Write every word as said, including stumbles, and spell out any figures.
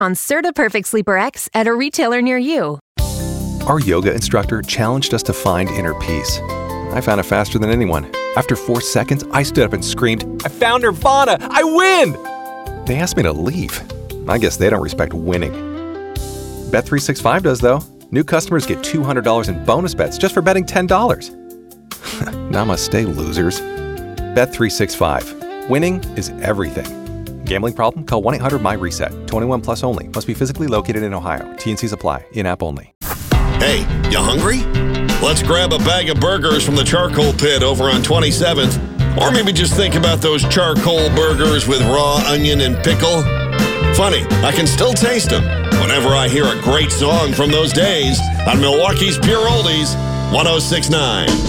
on Serta Perfect Sleeper X at a retailer near you. Our yoga instructor challenged us to find inner peace. I found it faster than anyone. After four seconds, I stood up and screamed, "I found Nirvana! I win!" They asked me to leave. I guess they don't respect winning. Bet three sixty-five does, though. New customers get two hundred dollars in bonus bets just for betting ten dollars. Namaste, losers. Bet three sixty-five. Winning is everything. Gambling problem? Call one eight hundred my reset. twenty-one plus only. Must be physically located in Ohio. T and Cs apply. In-app only. Hey, you hungry? Let's grab a bag of burgers from the Charcoal Pit over on twenty-seventh. Or maybe just think about those charcoal burgers with raw onion and pickle. Funny, I can still taste them whenever I hear a great song from those days on Milwaukee's Pure Oldies, one oh six point nine.